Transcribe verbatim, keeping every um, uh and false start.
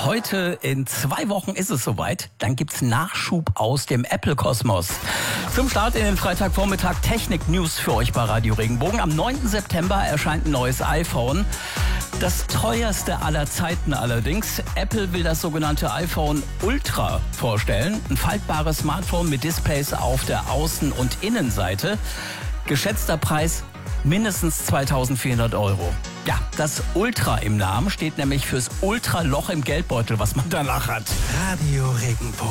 Heute in zwei Wochen ist es soweit. Dann gibt's Nachschub aus dem Apple-Kosmos. Zum Start in den Freitagvormittag Technik-News für euch bei Radio Regenbogen. Am neunten September erscheint ein neues iPhone. Das teuerste aller Zeiten allerdings. Apple will das sogenannte iPhone Ultra vorstellen. Ein faltbares Smartphone mit Displays auf der Außen- und Innenseite. Geschätzter Preis mindestens zweitausendvierhundert Euro. Ja, das Ultra im Namen steht nämlich fürs Ultraloch im Geldbeutel, was man danach hat. Radio Regenbogen.